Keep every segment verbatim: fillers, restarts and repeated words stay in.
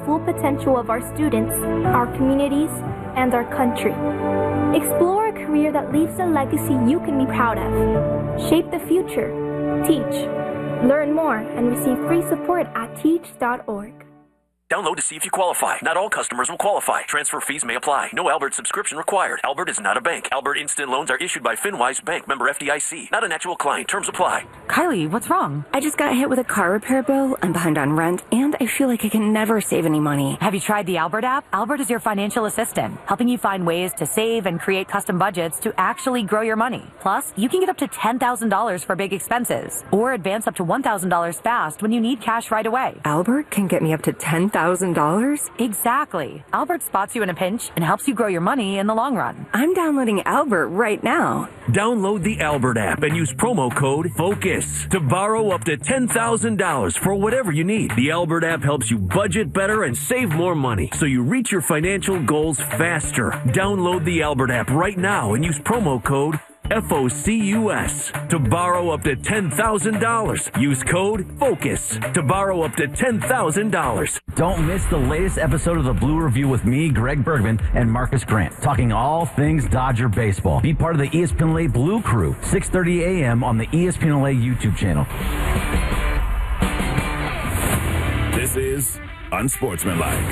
full potential of our students, our communities, and our country. Explore a career that leaves a legacy you can be proud of. Shape the future. Teach. Learn more and receive free support at teach dot org. Download to see if you qualify. Not all customers will qualify. Transfer fees may apply. No Albert subscription required. Albert is not a bank. Albert Instant Loans are issued by FinWise Bank, member F D I C. Not an actual client. Terms apply. Kylie, what's wrong? I just got hit with a car repair bill. I'm behind on rent, and I feel like I can never save any money. Have you tried the Albert app? Albert is your financial assistant, helping you find ways to save and create custom budgets to actually grow your money. Plus, you can get up to ten thousand dollars for big expenses, or advance up to one thousand dollars fast when you need cash right away. Albert can get me up to ten thousand dollars? Exactly. Albert spots you in a pinch and helps you grow your money in the long run. I'm downloading Albert right now. Download the Albert app and use promo code FOCUS to borrow up to ten thousand dollars for whatever you need. The Albert app helps you budget better and save more money so you reach your financial goals faster. Download the Albert app right now and use promo code F O C U S to borrow up to ten thousand dollars. Use code FOCUS to borrow up to ten thousand dollars. Don't miss the latest episode of the Blue Review with me, Greg Bergman, and Marcus Grant, talking all things Dodger baseball. Be part of the E S P N L A Blue Crew, six thirty a.m. on the E S P N L A YouTube channel. This is Unsportsmanlike.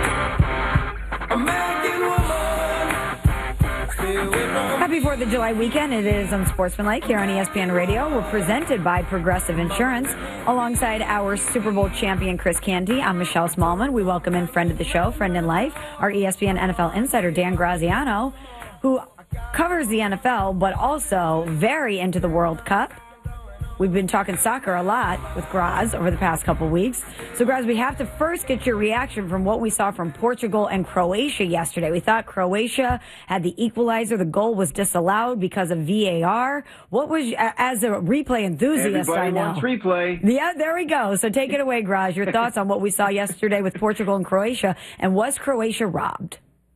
American woman, stay away from Happy fourth of July weekend. It is Unsportsmanlike here on E S P N Radio. We're presented by Progressive Insurance. Alongside our Super Bowl champion, Chris Canty, I'm Michelle Smallman. We welcome in friend of the show, friend in life, our E S P N N F L insider, Dan Graziano, who covers the N F L, but also very into the World Cup. We've been talking soccer a lot with Graz over the past couple weeks. So, Graz, we have to first get your reaction from what we saw from Portugal and Croatia yesterday. We thought Croatia had the equalizer. The goal was disallowed because of V A R. What was, as a replay enthusiast, Everybody I know. wants replay. Yeah, there we go. So take it away, Graz. Your thoughts on what we saw yesterday with Portugal and Croatia. And was Croatia robbed?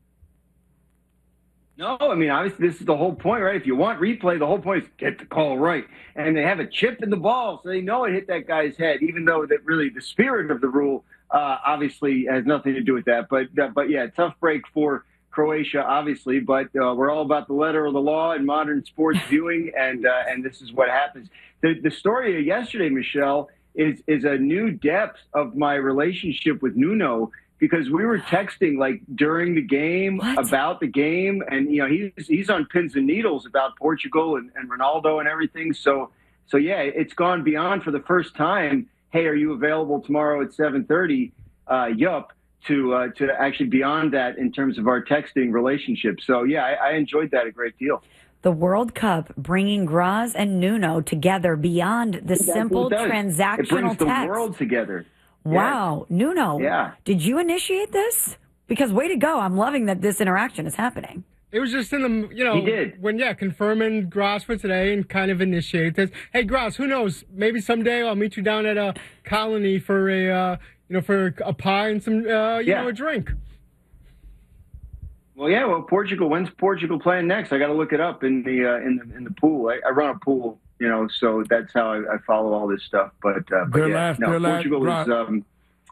No, I mean, obviously, this is the whole point, right? If you want replay, the whole point is get the call right. And they have a chip in the ball, so they know it hit that guy's head, even though that really the spirit of the rule uh, obviously has nothing to do with that. But, uh, but yeah, tough break for Croatia, obviously. But uh, we're all about the letter of the law in modern sports viewing, and uh, and this is what happens. The, the story of yesterday, Michelle, is, is a new depth of my relationship with Nuno, because we were texting like during the game what? about the game, and you know he's he's on pins and needles about Portugal and, and Ronaldo and everything. So so yeah, it's gone beyond for the first time. Hey, are you available tomorrow at seven thirty? Uh, yup. To uh, to actually beyond that in terms of our texting relationship. So yeah, I, I enjoyed that a great deal. The World Cup bringing Graz and Nuno together beyond the That's simple it transactional it brings the text. world together. Wow. Yes. Nuno, yeah. Did you initiate this? Because way to go. I'm loving that this interaction is happening. It was just in the, you know, he did. when, yeah, confirming Graz for today and kind of initiate this. Hey, Graz, who knows? Maybe someday I'll meet you down at a Colony for a, uh, you know, for a pie and some, uh, you yeah. know, a drink. Well, yeah. Well, Portugal. When's Portugal playing next? I got to look it up in the uh, in the in the pool. I, I run a pool, you know, so that's how I, I follow all this stuff. But, uh, but their yeah, last, no, their Portugal last, is. Um,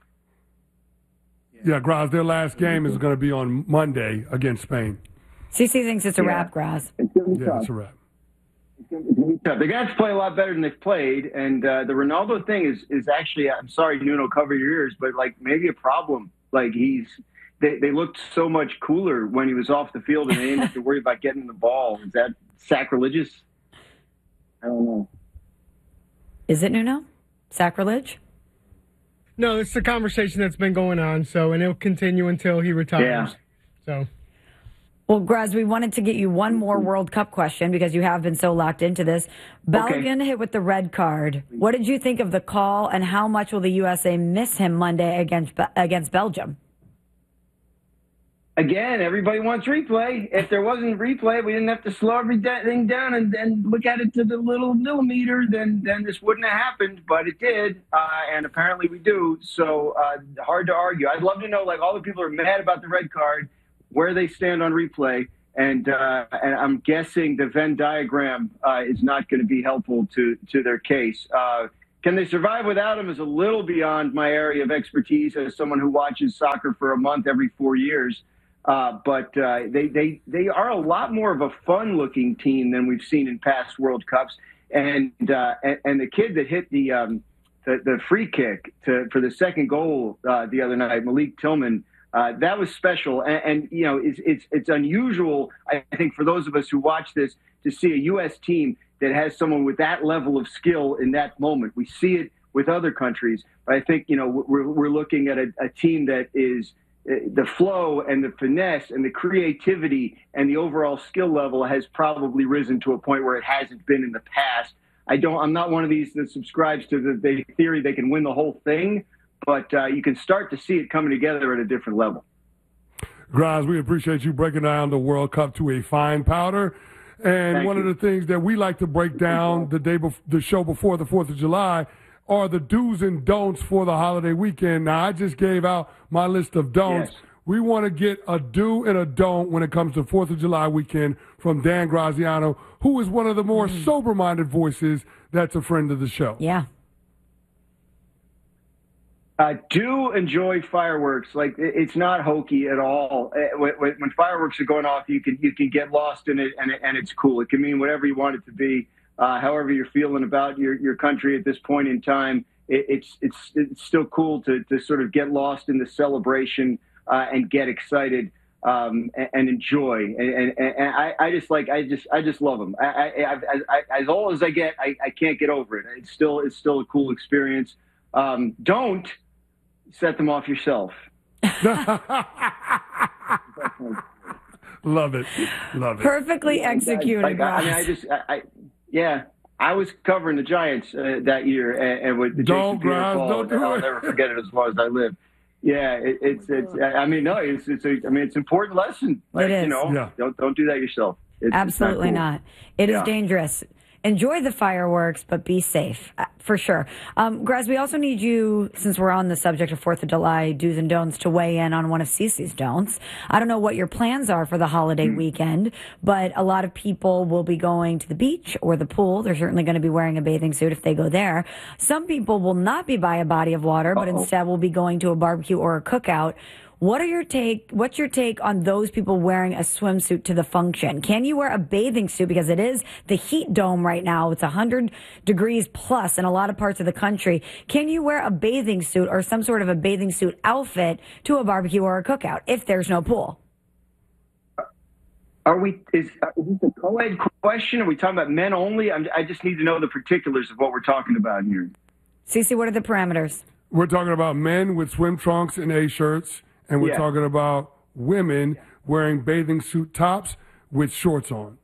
yeah, Graz. Their last game is going to be on Monday against Spain. C C thinks it's a yeah. wrap, Graz. It's yeah, it's a wrap. They're going to have to play a lot better than they've played, and uh, the Ronaldo thing is is actually. I'm sorry, Nuno, cover your ears, but like maybe a problem. Like he's. They, they looked so much cooler when he was off the field, and they didn't have to worry about getting the ball. Is that sacrilegious? I don't know. Is it, Nuno? Sacrilege? No, it's the conversation that's been going on, so, and it'll continue until he retires. Yeah. So. Well, Graz, we wanted to get you one more World Cup question because you have been so locked into this. Belgium okay. hit with the red card. What did you think of the call, and how much will the U S A miss him Monday against against Belgium? Again, everybody wants replay. If there wasn't replay, we didn't have to slow everything down and, and look at it to the little millimeter, then then this wouldn't have happened, but it did, uh, and apparently we do. So uh, hard to argue. I'd love to know, like, all the people are mad about the red card, where they stand on replay, and uh, and I'm guessing the Venn diagram uh, is not going to be helpful to, to their case. Uh, can they survive without him is a little beyond my area of expertise as someone who watches soccer for a month every four years. Uh, but uh, they, they, they are a lot more of a fun-looking team than we've seen in past World Cups. And uh, and, and the kid that hit the um, the, the free kick to, for the second goal uh, the other night, Malik Tillman, uh, that was special. And, and you know, it's, it's it's unusual, I think, for those of us who watch this to see a U S team that has someone with that level of skill in that moment. We see it with other countries, but I think you know we're we're looking at a, a team that is the flow and the finesse and the creativity and the overall skill level has probably risen to a point where it hasn't been in the past. I don't, I'm not one of these that subscribes to the, the theory they can win the whole thing, but uh, you can start to see it coming together at a different level. Grimes, we appreciate you breaking down the World Cup to a fine powder. And Thank one you. of the things that we like to break down the day before the show before the fourth of July are the do's and don'ts for the holiday weekend. Now, I just gave out my list of don'ts. Yes. We want to get a do and a don't when it comes to fourth of July weekend from Dan Graziano, who is one of the more mm. sober-minded voices that's a friend of the show. Yeah. Uh, do enjoy fireworks. Like it's not hokey at all. When, when fireworks are going off, you can you can get lost in it, and and it's cool. It can mean whatever you want it to be. Uh, however you're feeling about your, your country at this point in time, it, it's it's it's still cool to to sort of get lost in the celebration uh, and get excited um, and, and enjoy. And, and, and I, I just like I just I just love them. I, I, I, I, as old as I get, I, I can't get over it. It's still it's still a cool experience. Um, don't set them off yourself. Love it, love it. Perfectly executed. Like, I, I mean, I just I. I Yeah, I was covering the Giants uh, that year, and, and with the don't, Jason Pierre call, don't do I'll it. never forget it as long as I live. Yeah, it, it's it's. I mean, no, it's it's. A, I mean, it's an important lesson. Like, It is. You know, Yeah. don't don't do that yourself. It's, Absolutely it's not. not. It is Yeah. dangerous. Enjoy the fireworks, but be safe, uh, for sure. Um, Graz, we also need you, since we're on the subject of fourth of July do's and don'ts, to weigh in on one of Cece's don'ts. I don't know what your plans are for the holiday Hmm. weekend, but a lot of people will be going to the beach or the pool. They're certainly going to be wearing a bathing suit if they go there. Some people will not be by a body of water, but Uh-oh. instead will be going to a barbecue or a cookout. What are your take? What's your take on those people wearing a swimsuit to the function? Can you wear a bathing suit because it is the heat dome right now? It's one hundred degrees plus in a lot of parts of the country. Can you wear a bathing suit or some sort of a bathing suit outfit to a barbecue or a cookout if there's no pool? Are we? Is, is this a co-ed question? Are we talking about men only? I'm, I just need to know the particulars of what we're talking about here. Cece, what are the parameters? We're talking about men with swim trunks and A-shirts, and we're Yeah. talking about women wearing bathing suit tops with shorts on.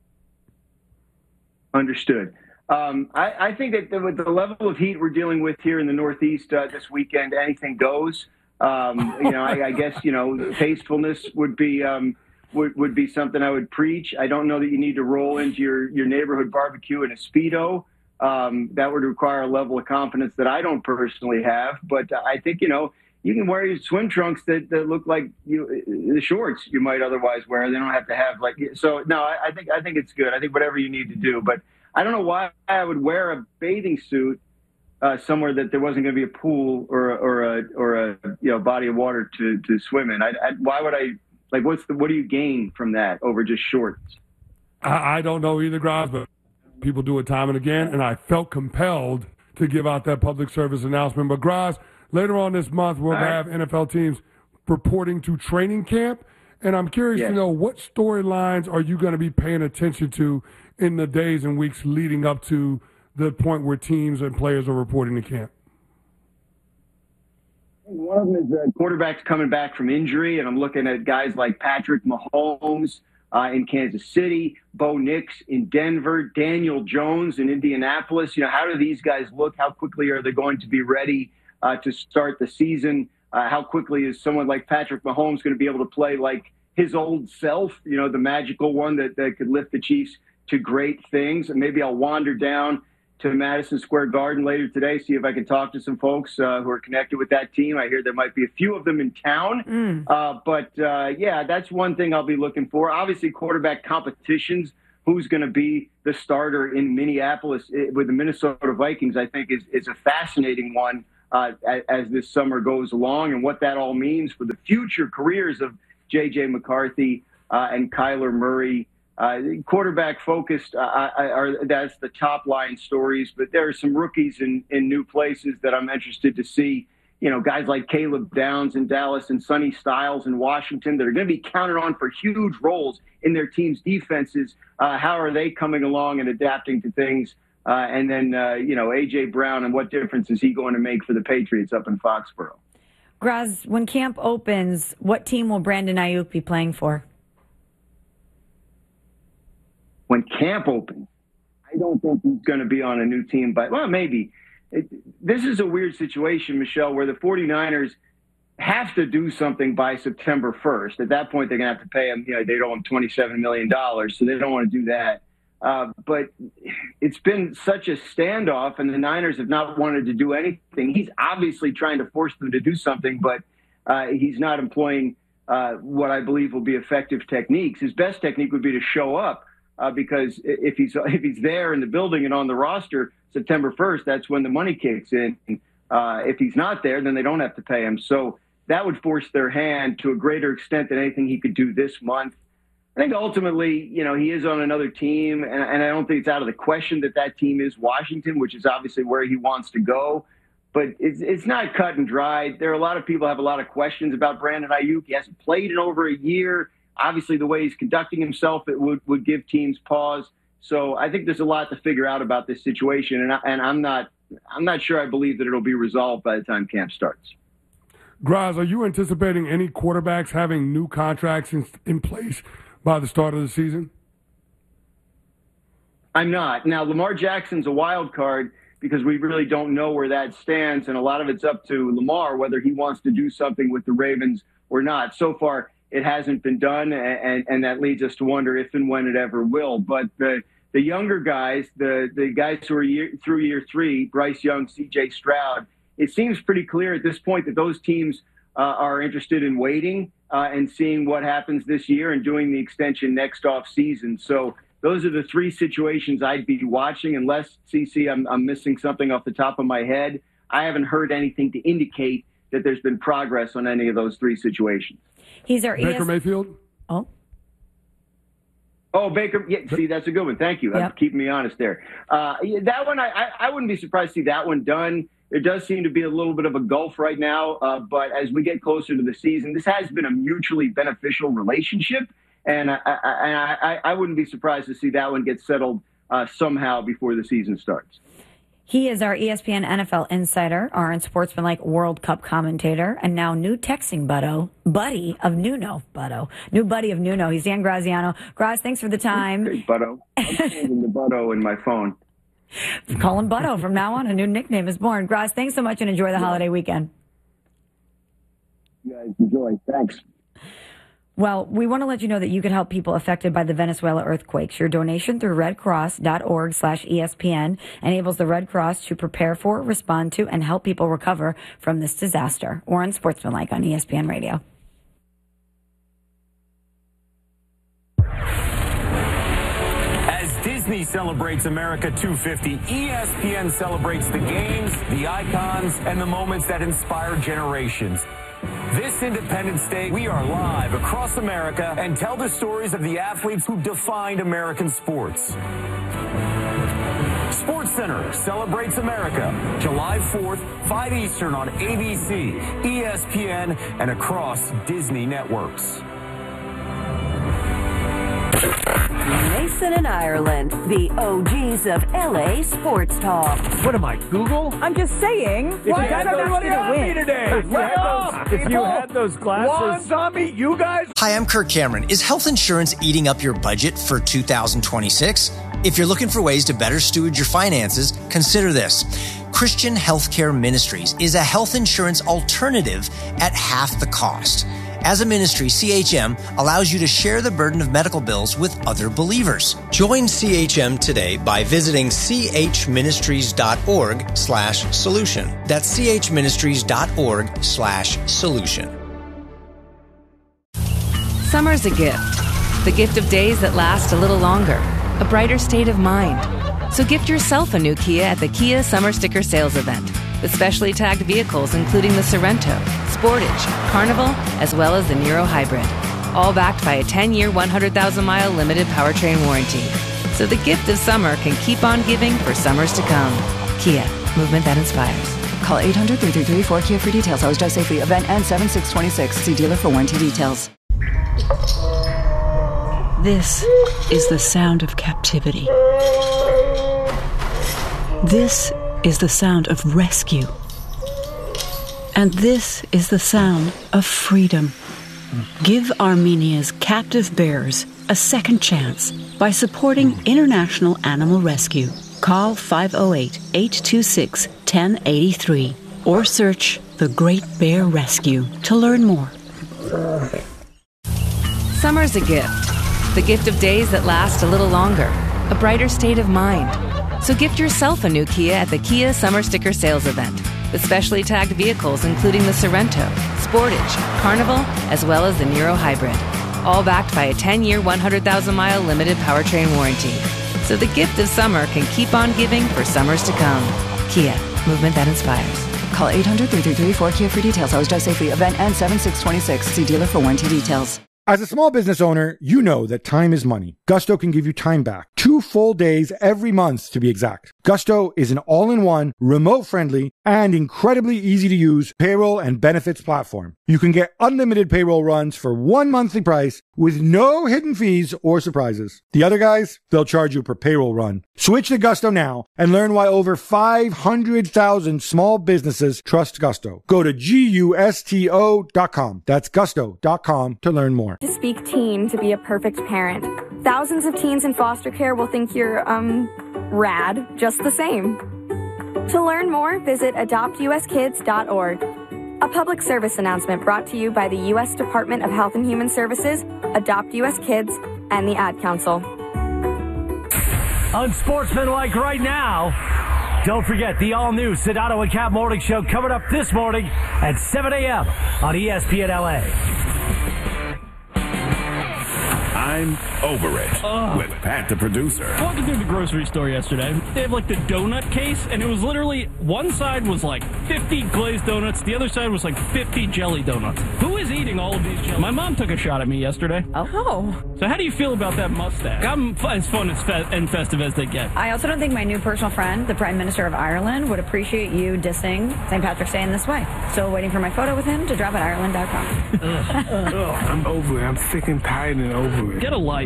Understood. Um, I, I think that the, with the level of heat we're dealing with here in the Northeast uh, this weekend, anything goes. Um, you know, I, I guess, you know, tastefulness would be um, would, would be something I would preach. I don't know that you need to roll into your, your neighborhood barbecue in a Speedo. Um, that would require a level of confidence that I don't personally have. But I think, you know, you can wear your swim trunks that, that look like you, the shorts you might otherwise wear. They don't have to have like, so no, I, I think, I think it's good. I think whatever you need to do, but I don't know why I would wear a bathing suit uh, somewhere that there wasn't going to be a pool or, or a, or a, you know, body of water to, to swim in. I, I, why would I, like, what's the, what do you gain from that over just shorts? I, I don't know either, Grimes, but people do it time and again, and I felt compelled to give out that public service announcement. But Grimes, later on this month, we'll right. have N F L teams reporting to training camp, and I'm curious yes. to know what storylines are you going to be paying attention to in the days and weeks leading up to the point where teams and players are reporting to camp? One of them is the quarterback's coming back from injury, and I'm looking at guys like Patrick Mahomes uh, in Kansas City, Bo Nix in Denver, Daniel Jones in Indianapolis. You know, how do these guys look? How quickly are they going to be ready uh, to start the season? Uh, how quickly is someone like Patrick Mahomes going to be able to play like his old self, you know, the magical one that, that could lift the Chiefs to great things? And maybe I'll wander down to Madison Square Garden later today, see if I can talk to some folks uh, who are connected with that team. I hear there might be a few of them in town. Mm. Uh, but, uh, yeah, that's one thing I'll be looking for. Obviously, quarterback competitions who's going to be the starter in Minneapolis with the Minnesota Vikings, I think is, is a fascinating one uh, as, as this summer goes along, and what that all means for the future careers of J J McCarthy uh, and Kyler Murray. Uh, quarterback focused, uh, are that's the top line stories, but there are some rookies in, in new places that I'm interested to see. You know, guys like Caleb Downs in Dallas and Sonny Styles in Washington that are going to be counted on for huge roles in their team's defenses. Uh, how are they coming along and adapting to things? Uh, and then, uh, you know, A J Brown, and what difference is he going to make for the Patriots up in Foxborough? Graz, when camp opens, what team will Brandon Ayuk be playing for? When camp opens, I don't think he's going to be on a new team, but, well, maybe. It, this is a weird situation, Michelle, where the 49ers have to do something by September first. At that point, they're going to have to pay him. You know, they owe him twenty-seven million dollars, so they don't want to do that. Uh, but it's been such a standoff, and the Niners have not wanted to do anything. He's obviously trying to force them to do something, but uh, he's not employing uh, what I believe will be effective techniques. His best technique would be to show up, uh, because if he's if he's there in the building and on the roster September first, that's when the money kicks in. Uh, if he's not there, then they don't have to pay him. So that would force their hand to a greater extent than anything he could do this month. I think ultimately, you know, he is on another team, and, and I don't think it's out of the question that that team is Washington, which is obviously where he wants to go. But it's, it's not cut and dried. There are a lot of people who have a lot of questions about Brandon Ayuk. He hasn't played in over a year. Obviously, the way he's conducting himself, it would, would give teams pause. So I think there's a lot to figure out about this situation, and, I, and I'm not I'm not sure I believe that it'll be resolved by the time camp starts. Graz, are you anticipating any quarterbacks having new contracts in, in place by the start of the season? I'm not. Now, Lamar Jackson's a wild card because we really don't know where that stands, and a lot of it's up to Lamar whether he wants to do something with the Ravens or not. So far, it hasn't been done, and, and that leads us to wonder if and when it ever will. But the the younger guys, the, the guys who are year, through year three, Bryce Young, C J Stroud, it seems pretty clear at this point that those teams uh, are interested in waiting uh, and seeing what happens this year and doing the extension next off season. So those are the three situations I'd be watching, unless, C C, I'm, I'm missing something off the top of my head. I haven't heard anything to indicate that there's been progress on any of those three situations. He's our Baker E S- Mayfield? Oh. Oh, Baker. Yeah, see, that's a good one. Thank you. Yep. Keeping me honest there. Uh, yeah, that one, I, I, I wouldn't be surprised to see that one done. There does seem to be a little bit of a gulf right now, uh, but as we get closer to the season, this has been a mutually beneficial relationship, and I, I, I, I wouldn't be surprised to see that one get settled uh, somehow before the season starts. He is our E S P N N F L insider, our Unsportsmanlike World Cup commentator, and now new texting buddo, buddy of Nuno, buddo, new buddy of Nuno. He's Dan Graziano. Graz, thanks for the time. Hey, buddo. I'm changing the buddo in my phone. Call him Buddo from now on. A new nickname is born. Graz, thanks so much and enjoy the yeah. holiday weekend. You guys enjoy. Thanks. Well, we want to let you know that you can help people affected by the Venezuela earthquakes. Your donation through redcross.org slash ESPN enables the Red Cross to prepare for, respond to, and help people recover from this disaster. We're on Sportsmanlike on E S P N Radio. As Disney celebrates America two fifty, E S P N celebrates the games, the icons, and the moments that inspire generations. This Independence Day, we are live across America and tell the stories of the athletes who defined American sports. SportsCenter celebrates America, July fourth, five Eastern on A B C, E S P N, and across Disney networks. Mason and Ireland, the O Gs of L A sports talk. What am I, Google? I'm just saying. If Why you had everybody on win. me today? If you, had those, if you had those glasses. One on me, you guys. Hi, I'm Kirk Cameron. Is health insurance eating up your budget for two thousand twenty-six? If you're looking for ways to better steward your finances, consider this. Christian Healthcare Ministries is a health insurance alternative at half the cost. As a ministry, C H M allows you to share the burden of medical bills with other believers. Join C H M today by visiting chministries.org slash solution. That's chministries.org slash solution. Summer's a gift. The gift of days that last a little longer. a brighter state of mind. So gift yourself a new Kia at the Kia Summer Sticker Sales Event with specially tagged vehicles including the Sorento, Sportage, Carnival, as well as the Niro Hybrid. All backed by a ten-year, one hundred thousand mile limited powertrain warranty. So the gift of summer can keep on giving for summers to come. Kia, movement that inspires. Call eight hundred, three three three, four K I A for details. Always drive safely. Event ends seven six twenty-six. See dealer for warranty details. This is the sound of captivity. This is the sound of rescue. And this is the sound of freedom. Give Armenia's captive bears a second chance by supporting International Animal Rescue. Call five oh eight, eight two six, one oh eight three or search The Great Bear Rescue to learn more. Summer's a gift. The gift of days that last a little longer. A brighter state of mind. So gift yourself a new Kia at the Kia Summer Sticker Sales Event with specially tagged vehicles including the Sorento, Sportage, Carnival, as well as the Niro Hybrid. All backed by a ten-year, one hundred thousand mile limited powertrain warranty. So the gift of summer can keep on giving for summers to come. Kia, movement that inspires. Call eight hundred, three three three, four K I A for details. Always drive safely. Event ends seven six twenty-six. See dealer for warranty details. As a small business owner, you know that time is money. Gusto can give you time back. Two full days every month, to be exact. Gusto is an all-in-one, remote-friendly, and incredibly easy-to-use payroll and benefits platform. You can get unlimited payroll runs for one monthly price with no hidden fees or surprises. The other guys, they'll charge you per payroll run. Switch to Gusto now and learn why over five hundred thousand small businesses trust Gusto. Go to gusto dot com. That's gusto dot com to learn more. To speak teen to be a perfect parent. Thousands of teens in foster care will think you're, um, rad just the same. To learn more, visit adopt u s kids dot org. A public service announcement brought to you by the U S Department of Health and Human Services, Adopt U S Kids, and the Ad Council. Unsportsmanlike right now. Don't forget the all-new Sedano and Cap Morning Show coming up this morning at seven a.m. on E S P N L A. I'm over it Ugh. with Pat, the producer. Walking through the grocery store yesterday, they have like the donut case, and it was literally one side was like fifty glazed donuts, the other side was like fifty jelly donuts. Who is eating all of these jelly? My mom took a shot at me yesterday. Oh. So how do you feel about that mustache? I'm f- as fun as fe- and festive as they get. I also don't think my new personal friend, the Prime Minister of Ireland, would appreciate you dissing Saint Patrick's Day in this way. Still waiting for my photo with him to drop at Ireland dot com. I'm over it. I'm sick and tired and over it. Get a life.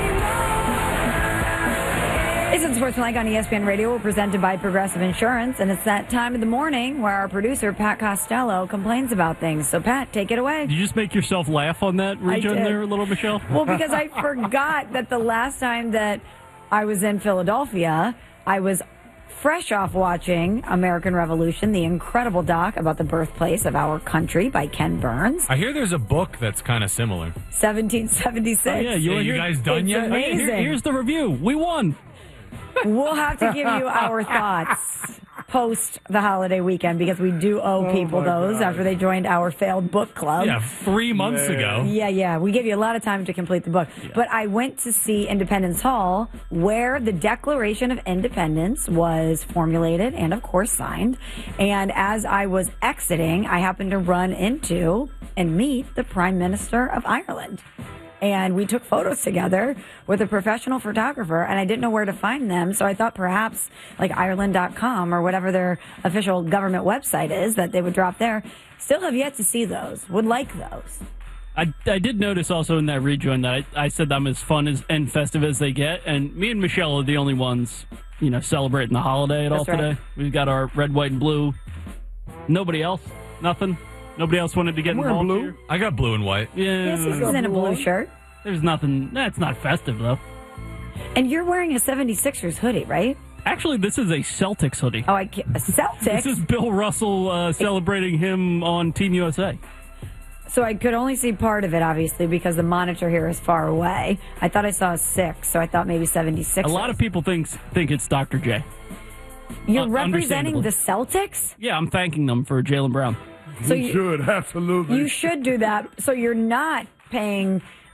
It's Unsportsmanlike on E S P N Radio. We're presented by Progressive Insurance, and it's that time of the morning where our producer, Pat Costello, complains about things. So, Pat, take it away. Did you just make yourself laugh on that region there, little Michelle? Well, because I forgot that the last time that I was in Philadelphia, I was fresh off watching American Revolution, the incredible doc about the birthplace of our country by Ken Burns. I hear there's a book that's kind of similar. seventeen seventy-six. Oh, yeah, you, yeah, you guys done it's yet? Amazing. Here, here's the review. We won. We'll have to give you our thoughts post the holiday weekend because we do owe Oh people those God. after they joined our failed book club. Yeah, three months Man. ago. Yeah, yeah. We gave you a lot of time to complete the book. Yeah. But I went to see Independence Hall where the Declaration of Independence was formulated and, of course, signed. And as I was exiting, I happened to run into and meet the Prime Minister of Ireland. And we took photos together with a professional photographer, and I didn't know where to find them, so I thought perhaps like Ireland dot com or whatever their official government website is that they would drop there. Still have yet to see those. Would like those. I, I did notice also in that rejoin that I, I said I'm as fun as and festive as they get, and me and Michelle are the only ones, you know, celebrating the holiday at That's all today. right. We've got our red, white, and blue. Nobody else? Nothing? Nobody else wanted to get I'm involved blue. here? I got blue and white. Yeah. Yes, he's in a blue shirt. There's nothing. That's not festive, though. And you're wearing a seventy-sixers hoodie, right? Actually, this is a Celtics hoodie. Oh, I can't. A Celtics? This is Bill Russell uh, celebrating him on Team U S A. So I could only see part of it, obviously, because the monitor here is far away. I thought I saw a six, so I thought maybe seventy-six. A lot of people think think it's Doctor J. You're Uh, representing the Celtics? Yeah, I'm thanking them for Jaylen Brown. So you, you should, absolutely. You should do that. So you're not paying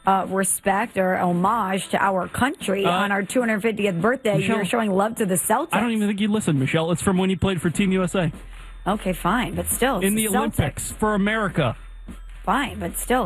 uh, respect or homage to our country Uh, on our two hundred fiftieth birthday. Michelle, You're showing love to the Celtics. I don't even think you listened, Michelle. It's from when he played for Team U S A. Okay, fine, but still. it's In the Celtics. Olympics for America. Fine, but still.